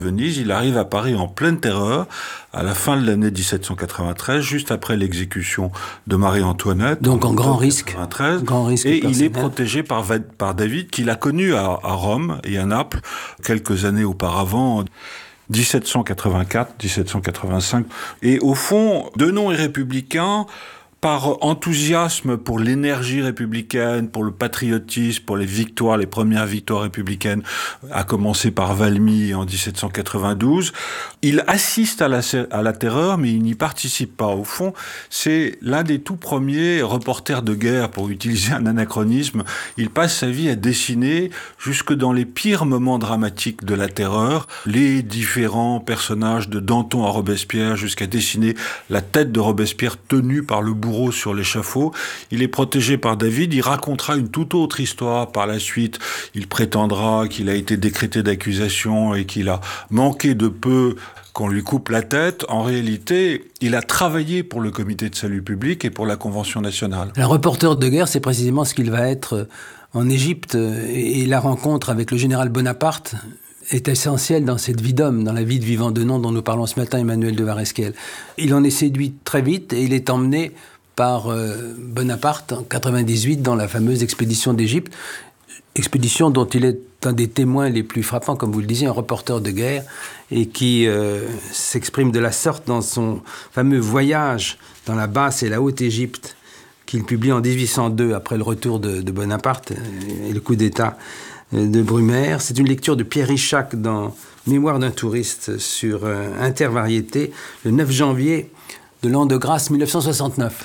Venise, il arrive à Paris en pleine terreur, à la fin de l'année 1793, juste après l'exécution de Marie-Antoinette. Donc en grand risque. Grand risque et personnel. Il est protégé par David, qu'il a connu à Rome et à Naples quelques années auparavant. 1784, 1785. Et au fond, deux noms républicains, par enthousiasme pour l'énergie républicaine, pour le patriotisme, pour les victoires, les premières victoires républicaines, à commencer par Valmy en 1792. Il assiste à la terreur, mais il n'y participe pas. Au fond, c'est l'un des tout premiers reporters de guerre, pour utiliser un anachronisme. Il passe sa vie à dessiner, jusque dans les pires moments dramatiques de la terreur, les différents personnages de Danton à Robespierre, jusqu'à dessiner la tête de Robespierre tenue par le bourreau sur l'échafaud. Il est protégé par David. Il racontera une toute autre histoire par la suite. Il prétendra qu'il a été décrété d'accusation et qu'il a manqué de peu qu'on lui coupe la tête. En réalité, il a travaillé pour le Comité de salut public et pour la Convention nationale. Un reporter de guerre, c'est précisément ce qu'il va être en Égypte. Et la rencontre avec le général Bonaparte est essentielle dans cette vie d'homme, dans la vie de vivant de nom dont nous parlons ce matin, Emmanuel de Varesquiel. Il en est séduit très vite et il est emmené par Bonaparte en 98 dans la fameuse expédition d'Égypte, expédition dont il est un des témoins les plus frappants, comme vous le disiez, un reporter de guerre, et qui s'exprime de la sorte dans son fameux voyage dans la basse et la haute Égypte, qu'il publie en 1802, après le retour de Bonaparte et le coup d'État de Brumaire. C'est une lecture de Pierre Richac dans Mémoire d'un touriste sur Intervariété, le 9 janvier de l'an de grâce 1969.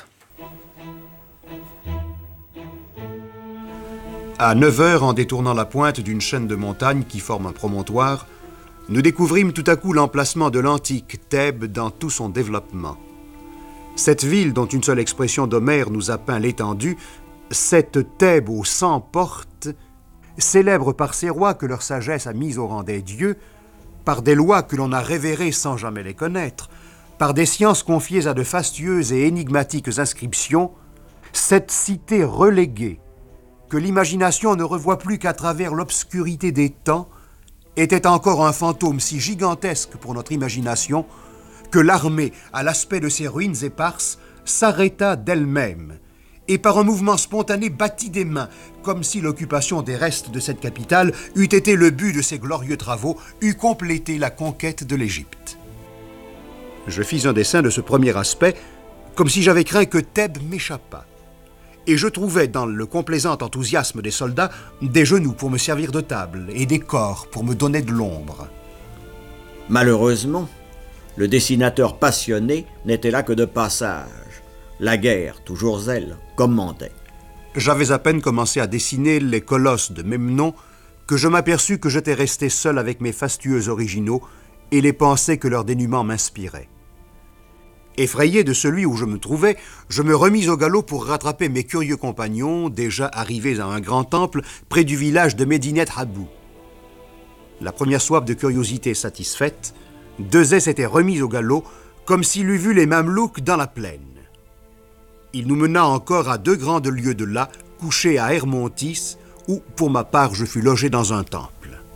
À 9 heures, en détournant la pointe d'une chaîne de montagnes qui forme un promontoire, nous découvrîmes tout à coup l'emplacement de l'antique Thèbes dans tout son développement. Cette ville dont une seule expression d'Homère nous a peint l'étendue, cette Thèbes aux 100 portes, célèbre par ses rois que leur sagesse a mis au rang des dieux, par des lois que l'on a révérées sans jamais les connaître, par des sciences confiées à de fastueuses et énigmatiques inscriptions, cette cité reléguée, que l'imagination ne revoit plus qu'à travers l'obscurité des temps, était encore un fantôme si gigantesque pour notre imagination que l'armée, à l'aspect de ces ruines éparses, s'arrêta d'elle-même et par un mouvement spontané battit des mains, comme si l'occupation des restes de cette capitale eût été le but de ses glorieux travaux, eût complété la conquête de l'Égypte. Je fis un dessin de ce premier aspect, comme si j'avais craint que Thèbes m'échappât. Et je trouvais dans le complaisant enthousiasme des soldats des genoux pour me servir de table et des corps pour me donner de l'ombre. Malheureusement, le dessinateur passionné n'était là que de passage. La guerre, toujours elle, commandait. J'avais à peine commencé à dessiner les colosses de même nom que je m'aperçus que j'étais resté seul avec mes fastueux originaux et les pensées que leur dénûment m'inspirait. Effrayé de celui où je me trouvais, je me remis au galop pour rattraper mes curieux compagnons, déjà arrivés à un grand temple près du village de Medinet Habou. La première soif de curiosité satisfaite, Dezay s'était remis au galop comme s'il eût vu les Mamelouks dans la plaine. Il nous mena encore à 2 grandes lieues de là, couchés à Hermontis, où, pour ma part, je fus logé dans un temple.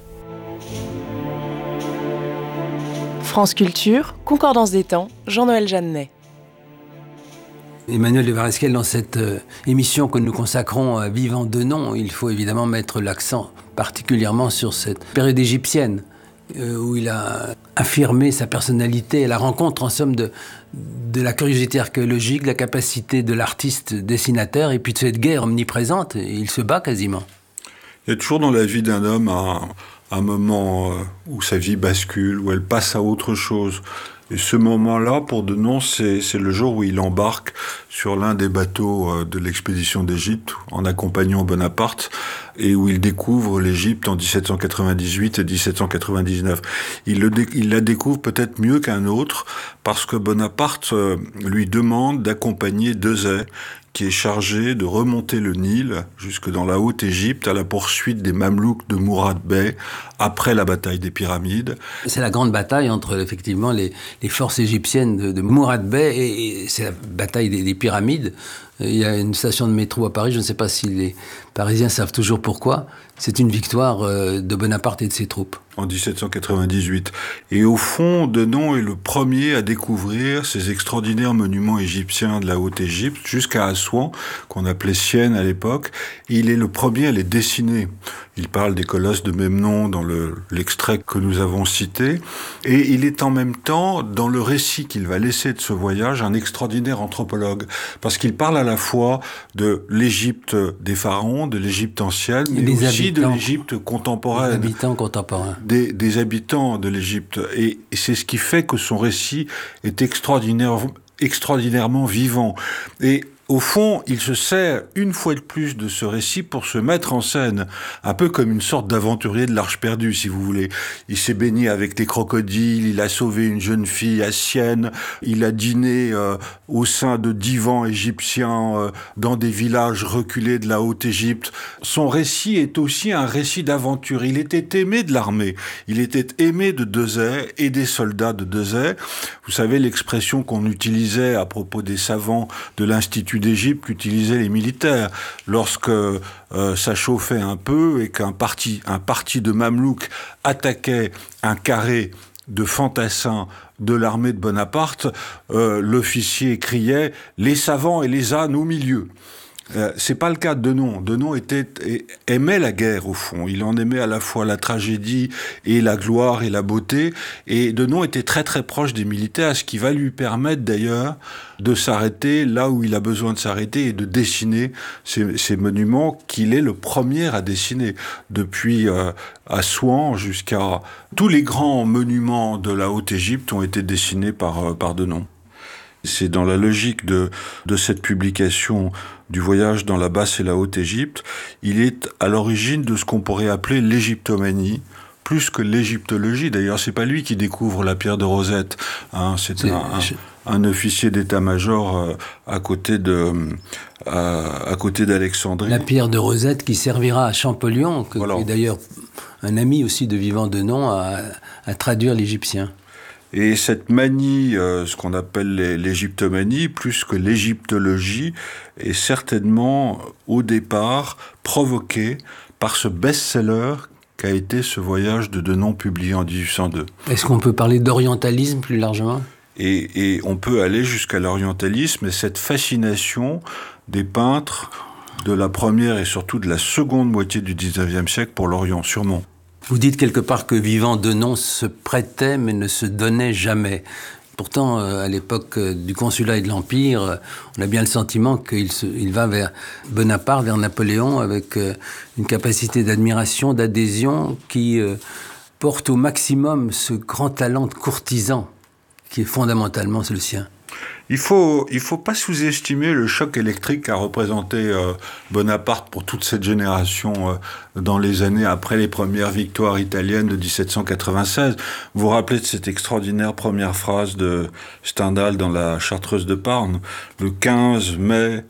France Culture, Concordance des temps, Jean-Noël Jeannet. Emmanuel de Varesquiel, dans cette émission que nous consacrons à Vivant de nom, il faut évidemment mettre l'accent particulièrement sur cette période égyptienne où il a affirmé sa personnalité, la rencontre en somme de la curiosité archéologique, de la capacité de l'artiste dessinateur et puis de cette guerre omniprésente. Il se bat quasiment. Il y a toujours dans la vie d'un homme un moment où sa vie bascule, où elle passe à autre chose. Et ce moment-là, pour Denon, c'est le jour où il embarque sur l'un des bateaux de l'expédition d'Égypte, en accompagnant Bonaparte, et où il découvre l'Égypte en 1798 et 1799. Il la découvre peut-être mieux qu'un autre, parce que Bonaparte lui demande d'accompagner Dezay, qui est chargé de remonter le Nil jusque dans la Haute-Égypte à la poursuite des Mamelouks de Mourad Bey après la bataille des Pyramides. C'est la grande bataille entre effectivement les forces égyptiennes de Mourad Bey et c'est la bataille des Pyramides. Il y a une station de métro à Paris, je ne sais pas si les Parisiens savent toujours pourquoi, C'est une victoire de Bonaparte et de ses troupes. En 1798. Et au fond, Denon est le premier à découvrir ces extraordinaires monuments égyptiens de la Haute-Égypte, jusqu'à Assouan, qu'on appelait Sienne à l'époque. Il est le premier à les dessiner. Il parle des colosses de même nom dans l'extrait que nous avons cité. Et il est en même temps, dans le récit qu'il va laisser de ce voyage, un extraordinaire anthropologue. Parce qu'il parle à la fois de l'Égypte des pharaons, de l'Égypte ancienne, mais aussi de l'Égypte contemporaine. Les habitants contemporains. Des habitants de l'Égypte. Et c'est ce qui fait que son récit est extraordinairement vivant. Et au fond, il se sert une fois de plus de ce récit pour se mettre en scène, un peu comme une sorte d'aventurier de l'Arche perdue, si vous voulez. Il s'est baigné avec des crocodiles, il a sauvé une jeune fille à Sienne, il a dîné au sein de divans égyptiens dans des villages reculés de la Haute-Égypte. Son récit est aussi un récit d'aventure. Il était aimé de l'armée, il était aimé de Desaix et des soldats de Desaix. Vous savez l'expression qu'on utilisait à propos des savants de l'Institut d'Égypte qu'utilisaient les militaires lorsque ça chauffait un peu et qu'un parti de Mamelouks attaquait un carré de fantassins de l'armée de Bonaparte, l'officier criait « les savants et les ânes au milieu ». C'est pas le cas de Denon. Denon aimait la guerre, au fond. Il en aimait à la fois la tragédie et la gloire et la beauté. Et Denon était très très proche des militaires, ce qui va lui permettre d'ailleurs de s'arrêter là où il a besoin de s'arrêter et de dessiner ces monuments qu'il est le premier à dessiner. Depuis Assouan jusqu'à... Tous les grands monuments de la Haute-Égypte ont été dessinés par Denon. C'est dans la logique de cette publication du voyage dans la Basse et la Haute-Égypte. Il est à l'origine de ce qu'on pourrait appeler l'égyptomanie, plus que l'égyptologie. D'ailleurs, c'est pas lui qui découvre la pierre de Rosette. Hein, c'est un officier d'état-major à côté d'Alexandrie. La pierre de Rosette qui servira à Champollion, qui est d'ailleurs un ami aussi de Vivant Denon, à traduire l'égyptien. Et cette manie, ce qu'on appelle l'égyptomanie, plus que l'égyptologie, est certainement, au départ, provoquée par ce best-seller qu'a été ce voyage de Denon publié en 1802. Est-ce qu'on peut parler d'orientalisme plus largement ? Et on peut aller jusqu'à l'orientalisme et cette fascination des peintres de la première et surtout de la seconde moitié du XIXe siècle pour l'Orient, sûrement. Vous dites quelque part que Vivant Denon se prêtait mais ne se donnait jamais. Pourtant, à l'époque du Consulat et de l'Empire, on a bien le sentiment qu'il va vers Bonaparte, vers Napoléon, avec une capacité d'admiration, d'adhésion qui porte au maximum ce grand talent de courtisan qui est fondamentalement le sien. Il faut pas sous-estimer le choc électrique qu'a représenté Bonaparte pour toute cette génération dans les années après les premières victoires italiennes de 1796. Vous vous rappelez de cette extraordinaire première phrase de Stendhal dans la Chartreuse de Parme. Le 15 mai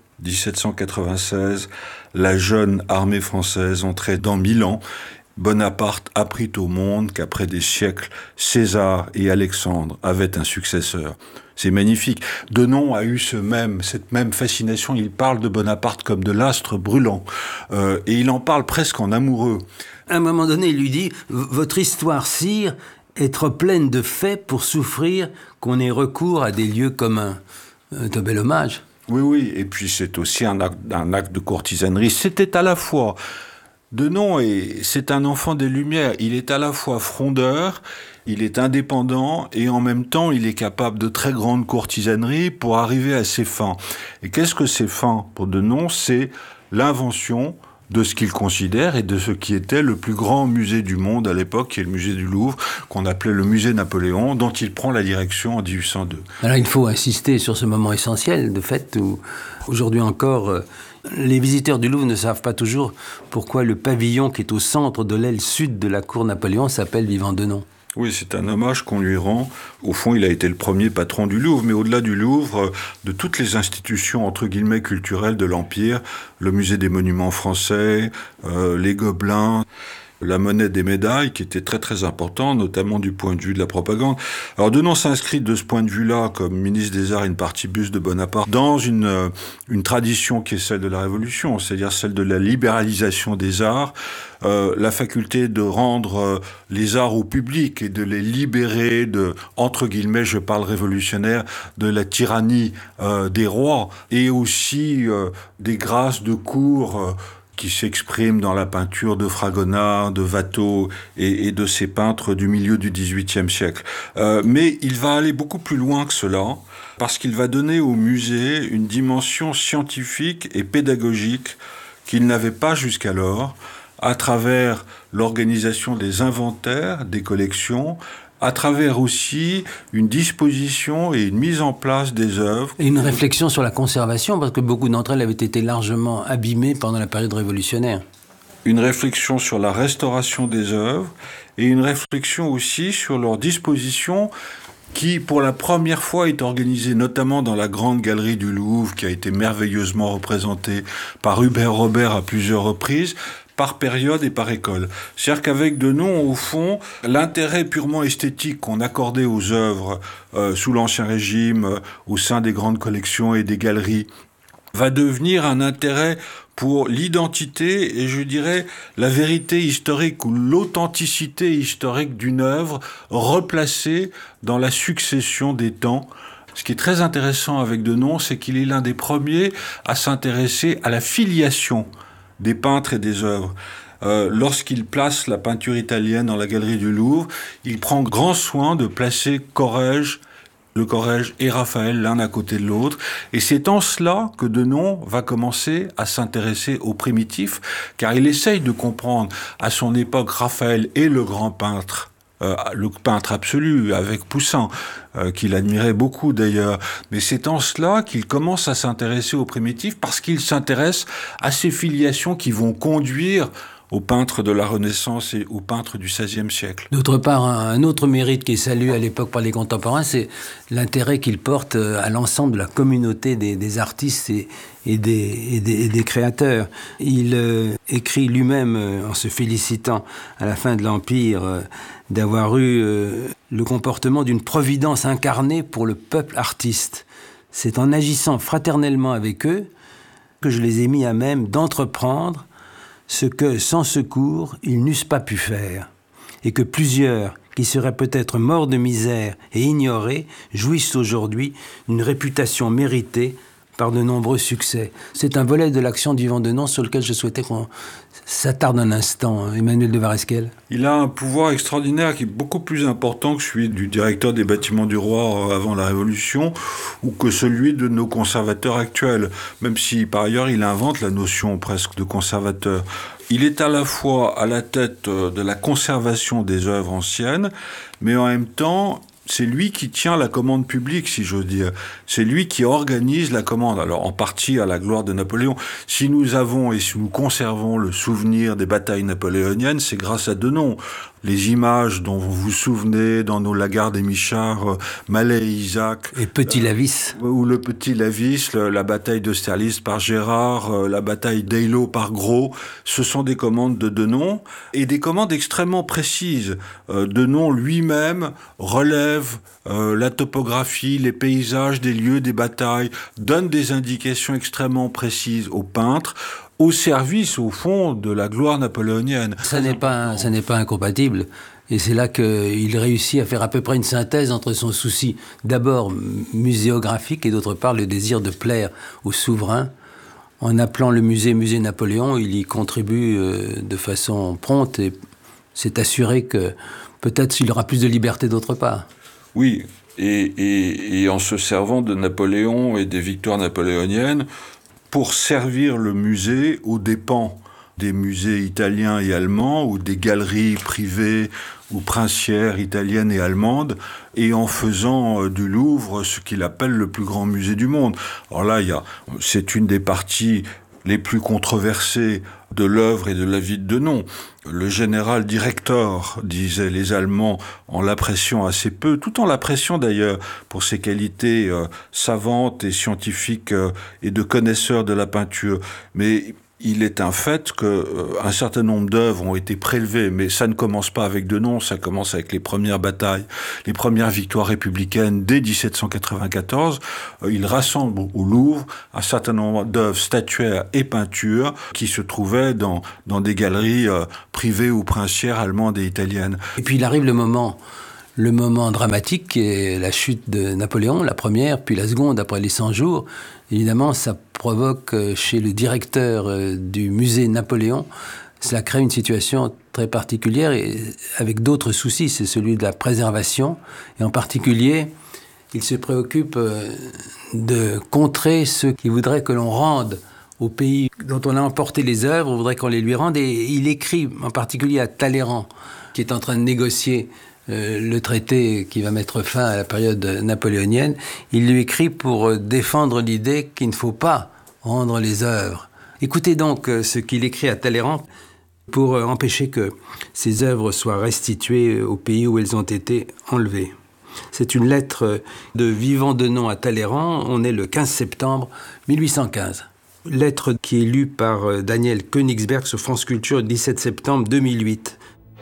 1796, la jeune armée française entrait dans Milan. Bonaparte apprit au monde qu'après des siècles, César et Alexandre avaient un successeur. C'est magnifique. Denon a eu cette même fascination. Il parle de Bonaparte comme de l'astre brûlant. Et il en parle presque en amoureux. À un moment donné, il lui dit « Votre histoire, sire, est trop pleine de faits pour souffrir qu'on ait recours à des lieux communs. » Un bel hommage. Oui. Et puis c'est aussi un acte de courtisanerie. C'était à la fois... Denon c'est un enfant des Lumières. Il est à la fois frondeur, il est indépendant et en même temps il est capable de très grande courtisanerie pour arriver à ses fins. Et qu'est-ce que ses fins pour Denon ? C'est l'invention de ce qu'il considère et de ce qui était le plus grand musée du monde à l'époque, qui est le musée du Louvre, qu'on appelait le musée Napoléon, dont il prend la direction en 1802. Alors il faut insister sur ce moment essentiel, de fait, où aujourd'hui encore... Les visiteurs du Louvre ne savent pas toujours pourquoi le pavillon qui est au centre de l'aile sud de la cour Napoléon s'appelle Vivant Denon. Oui, c'est un hommage qu'on lui rend. Au fond, il a été le premier patron du Louvre, mais au-delà du Louvre, de toutes les institutions, entre guillemets, culturelles de l'Empire, le musée des monuments français, les Gobelins. la monnaie des médailles, qui était très très important, notamment du point de vue de la propagande. Alors Denon s'inscrit de ce point de vue-là, comme ministre des Arts in partibus de Bonaparte, dans une tradition qui est celle de la Révolution, c'est-à-dire celle de la libéralisation des arts, la faculté de rendre les arts au public et de les libérer de, entre guillemets, je parle révolutionnaire, de la tyrannie des rois, et aussi des grâces de cour qui s'exprime dans la peinture de Fragonard, de Watteau et de ces peintres du milieu du XVIIIe siècle. Mais il va aller beaucoup plus loin que cela, parce qu'il va donner au musée une dimension scientifique et pédagogique qu'il n'avait pas jusqu'alors, à travers l'organisation des inventaires, des collections, à travers aussi une disposition et une mise en place des œuvres. Et une réflexion sur la conservation, parce que beaucoup d'entre elles avaient été largement abîmées pendant la période révolutionnaire. Une réflexion sur la restauration des œuvres et une réflexion aussi sur leur disposition qui, pour la première fois, est organisée notamment dans la grande galerie du Louvre, qui a été merveilleusement représentée par Hubert Robert à plusieurs reprises, par période et par école. C'est-à-dire qu'avec Denon, au fond, l'intérêt purement esthétique qu'on accordait aux œuvres sous l'Ancien Régime, au sein des grandes collections et des galeries, va devenir un intérêt pour l'identité et je dirais la vérité historique ou l'authenticité historique d'une œuvre replacée dans la succession des temps. Ce qui est très intéressant avec Denon, c'est qu'il est l'un des premiers à s'intéresser à la filiation des peintres et des œuvres. Lorsqu'il place la peinture italienne dans la galerie du Louvre, il prend grand soin de placer Corrège, le Corrège et Raphaël l'un à côté de l'autre. Et c'est en cela que Denon va commencer à s'intéresser aux primitifs, car il essaye de comprendre à son époque Raphaël est le grand peintre, le peintre absolu avec Poussin, qu'il admirait beaucoup d'ailleurs. Mais c'est en cela qu'il commence à s'intéresser aux primitifs, parce qu'il s'intéresse à ces filiations qui vont conduire aux peintres de la Renaissance et aux peintres du XVIe siècle. D'autre part, un autre mérite qui est salué à l'époque par les contemporains, c'est l'intérêt qu'il porte à l'ensemble de la communauté des artistes et des créateurs. Il écrit lui-même, en se félicitant à la fin de l'Empire, d'avoir eu le comportement d'une providence incarnée pour le peuple artiste. C'est en agissant fraternellement avec eux que je les ai mis à même d'entreprendre ce que, sans secours, ils n'eussent pas pu faire, et que plusieurs, qui seraient peut-être morts de misère et ignorés, jouissent aujourd'hui d'une réputation méritée par de nombreux succès. C'est un volet de l'action du Vivant Denon sur lequel je souhaitais qu'on s'attarde un instant, Emmanuel de Varesquel. Il a un pouvoir extraordinaire qui est beaucoup plus important que celui du directeur des bâtiments du roi avant la Révolution ou que celui de nos conservateurs actuels, même si par ailleurs il invente la notion presque de conservateur. Il est à la fois à la tête de la conservation des œuvres anciennes, mais en même temps c'est lui qui tient la commande publique, si j'ose dire. C'est lui qui organise la commande. Alors, en partie à la gloire de Napoléon. Si nous avons et si nous conservons le souvenir des batailles napoléoniennes, c'est grâce à Denon. Les images dont vous vous souvenez dans nos Lagarde et Michard, Mallet et Isaac. Et Petit Lavis. Ou le Petit Lavis, la bataille d'Austerlitz par Gérard, la bataille d'Eylau par Gros. Ce sont des commandes de Denon et des commandes extrêmement précises. Denon lui-même relève la topographie, les paysages des lieux des batailles, donne des indications extrêmement précises aux peintres, au service, au fond, de la gloire napoléonienne. Ça n'est pas incompatible. Et c'est là qu'il réussit à faire à peu près une synthèse entre son souci, d'abord muséographique, et d'autre part le désir de plaire au souverain. En appelant le musée Napoléon, il y contribue de façon prompte et s'est assuré que peut-être il y aura plus de liberté d'autre part. Oui, et en se servant de Napoléon et des victoires napoléoniennes, pour servir le musée aux dépens des musées italiens et allemands ou des galeries privées ou princières italiennes et allemandes, et en faisant du Louvre ce qu'il appelle le plus grand musée du monde. Alors là, c'est une des parties les plus controversées de l'œuvre et de la vie de Denon. Le général director, disaient les Allemands, en l'appréciant assez peu, tout en l'appréciant d'ailleurs pour ses qualités savantes et scientifiques et de connaisseur de la peinture. Mais il est un fait qu'un certain nombre d'œuvres ont été prélevées, mais ça ne commence pas avec Denon, ça commence avec les premières batailles, les premières victoires républicaines dès 1794. Il rassemble au Louvre un certain nombre d'œuvres statuaires et peintures qui se trouvaient dans des galeries privées ou princières allemandes et italiennes. Et puis il arrive le moment dramatique qui est la chute de Napoléon, la première, puis la seconde après les 100 jours. Évidemment, ça provoque chez le directeur du musée Napoléon, cela crée une situation très particulière et avec d'autres soucis, c'est celui de la préservation. Et en particulier, il se préoccupe de contrer ceux qui voudraient que l'on rende au pays dont on a emporté les œuvres, on voudrait qu'on les lui rende. Et il écrit en particulier à Talleyrand, qui est en train de négocier le traité qui va mettre fin à la période napoléonienne. Il lui écrit pour défendre l'idée qu'il ne faut pas rendre les œuvres. Écoutez donc ce qu'il écrit à Talleyrand pour empêcher que ces œuvres soient restituées au pays où elles ont été enlevées. C'est une lettre de Vivant Denon à Talleyrand. On est le 15 septembre 1815. Lettre qui est lue par Daniel Königsberg sur France Culture le 17 septembre 2008.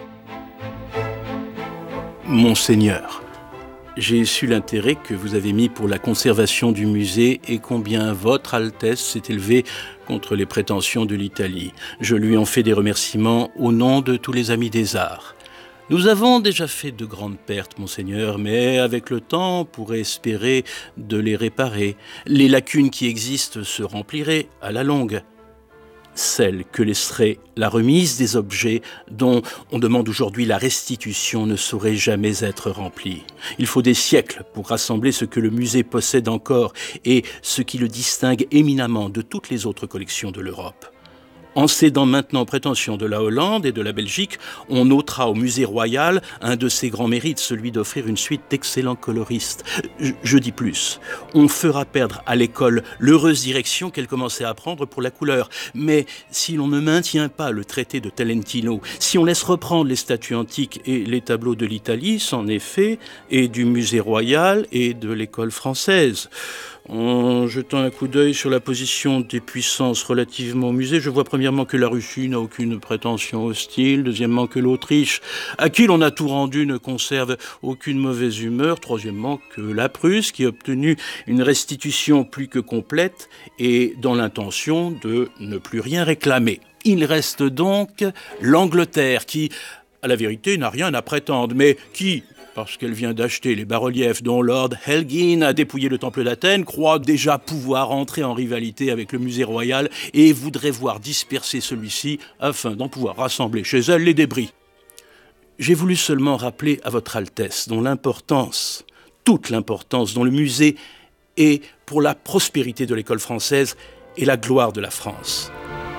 Monseigneur, j'ai su l'intérêt que vous avez mis pour la conservation du musée et combien votre Altesse s'est élevée contre les prétentions de l'Italie. Je lui en fais des remerciements au nom de tous les amis des arts. Nous avons déjà fait de grandes pertes, Monseigneur, mais avec le temps, on pourrait espérer de les réparer. Les lacunes qui existent se rempliraient à la longue. Celle que laisserait la remise des objets dont on demande aujourd'hui la restitution ne saurait jamais être remplie. Il faut des siècles pour rassembler ce que le musée possède encore et ce qui le distingue éminemment de toutes les autres collections de l'Europe. En cédant maintenant aux prétentions de la Hollande et de la Belgique, on ôtera au musée royal un de ses grands mérites, celui d'offrir une suite d'excellents coloristes. Je dis plus, on fera perdre à l'école l'heureuse direction qu'elle commençait à prendre pour la couleur. Mais si l'on ne maintient pas le traité de Tolentino, si on laisse reprendre les statues antiques et les tableaux de l'Italie, c'en est fait, et du musée royal et de l'école française. En jetant un coup d'œil sur la position des puissances relativement au musée, je vois premièrement que la Russie n'a aucune prétention hostile, deuxièmement que l'Autriche, à qui l'on a tout rendu, ne conserve aucune mauvaise humeur, troisièmement que la Prusse, qui a obtenu une restitution plus que complète et dans l'intention de ne plus rien réclamer. Il reste donc l'Angleterre qui, à la vérité, n'a rien à prétendre, mais qui, parce qu'elle vient d'acheter les bas-reliefs dont Lord Elgin a dépouillé le temple d'Athènes, croit déjà pouvoir entrer en rivalité avec le musée royal et voudrait voir disperser celui-ci afin d'en pouvoir rassembler chez elle les débris. J'ai voulu seulement rappeler à votre Altesse dont l'importance, toute l'importance dont le musée est pour la prospérité de l'école française et la gloire de la France.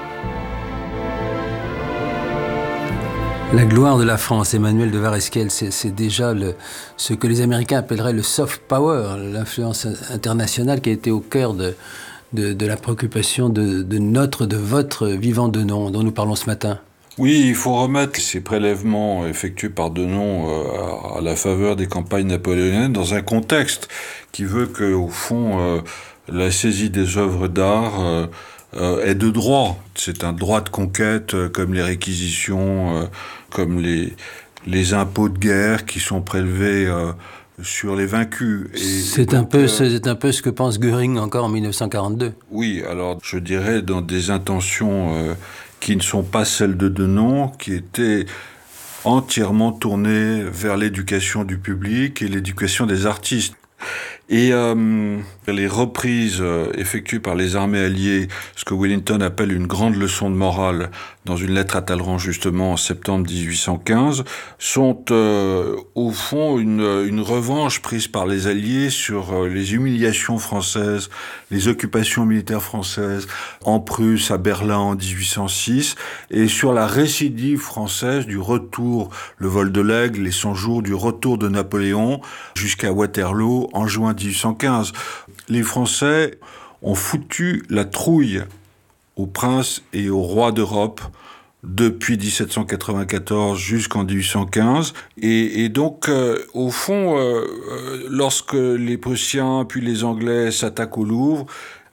La gloire de la France, Emmanuel de Varesquiel, c'est déjà ce que les Américains appelleraient le soft power, l'influence internationale qui a été au cœur de la préoccupation de votre Vivant Denon, dont nous parlons ce matin. Oui, il faut remettre ces prélèvements effectués par Denon à la faveur des campagnes napoléoniennes dans un contexte qui veut que, au fond, la saisie des œuvres d'art est de droit. C'est un droit de conquête, comme les réquisitions, comme les impôts de guerre qui sont prélevés sur les vaincus. C'est un peu ce que pense Göring encore en 1942. Oui, alors je dirais dans des intentions qui ne sont pas celles de Denon, qui étaient entièrement tournées vers l'éducation du public et l'éducation des artistes. Et les reprises effectuées par les armées alliées, ce que Wellington appelle une grande leçon de morale, dans une lettre à Talleyrand justement en septembre 1815, sont au fond une revanche prise par les Alliés sur les humiliations françaises, les occupations militaires françaises en Prusse, à Berlin en 1806, et sur la récidive française du retour, le vol de l'Aigle, les 100 jours du retour de Napoléon jusqu'à Waterloo en juin 1815. Les Français ont foutu la trouille aux princes et aux rois d'Europe depuis 1794 jusqu'en 1815. Et donc, au fond, lorsque les Prussiens puis les Anglais s'attaquent au Louvre,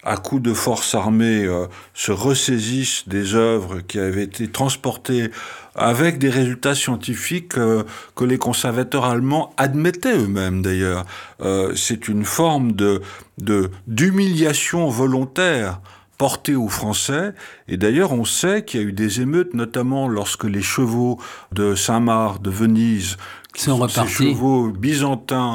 à coups de force armée, se ressaisissent des œuvres qui avaient été transportées avec des résultats scientifiques que les conservateurs allemands admettaient eux-mêmes d'ailleurs. C'est une forme d'humiliation volontaire portée aux Français. Et d'ailleurs, on sait qu'il y a eu des émeutes, notamment lorsque les chevaux de Saint-Marc, de Venise, sont repartis. Ces chevaux byzantins